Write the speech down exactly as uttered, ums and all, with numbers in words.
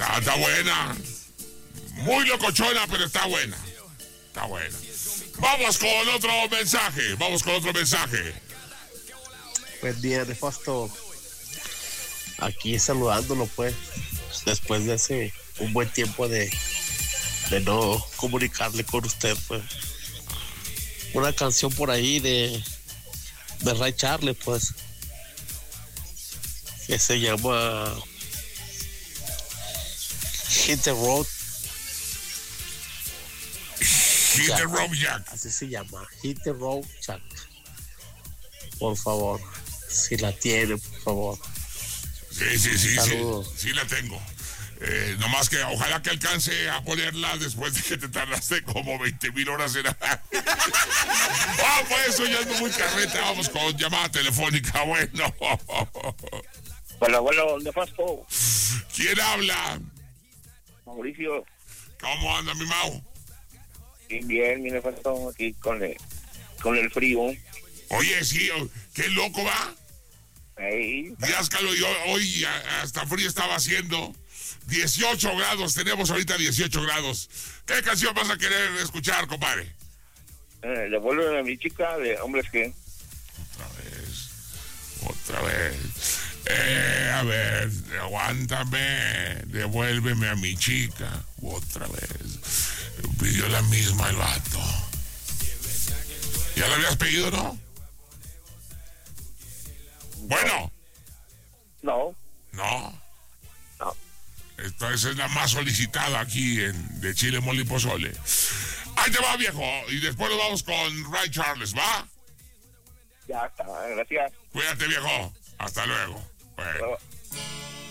Está, está buena. Muy locochona, pero está buena. Está buena. Vamos con otro mensaje. Vamos con otro mensaje. Buen día, Nefasto. Aquí saludándolo, pues. Después de ese un buen tiempo de, de no comunicarle con usted, pues. Una canción por ahí de, de Ray Charles, pues. Que se llama Hit the Road. Hit the Road Jack. Así se llama, Hit the Road Jack. Por favor, si la tiene, por favor. Sí, sí, sí, Saludos. sí, sí la tengo. Eh, nomás que ojalá que alcance a ponerla después de que te tardaste como veinte mil horas en... Ah, pues eso ya ando muy carreta. Vamos con llamada telefónica, bueno. Bueno, bueno, Nefasto. ¿Quién habla? Mauricio. ¿Cómo anda mi Mau? Bien, bien, mi Nefasto, aquí con el, con el frío. Oye, sí, qué loco va. Hey. Díaz Calo, yo hoy hasta frío estaba haciendo. dieciocho grados, tenemos ahorita dieciocho grados. ¿Qué canción vas a querer escuchar, compadre? Eh, devuélveme a mi chica de Hombres que... Otra vez, otra vez. Eh, a ver, aguántame, devuélveme a mi chica. Otra vez. Pidió la misma el vato. ¿Ya la habías pedido, no? Bueno. No. No. No. Esta es la más solicitada aquí en, de Chile, Mole y Pozole. Ahí te va, viejo. Y después nos vamos con Ray Charles, ¿va? Ya está, gracias. Cuídate, viejo. Hasta luego. Bueno. Pero...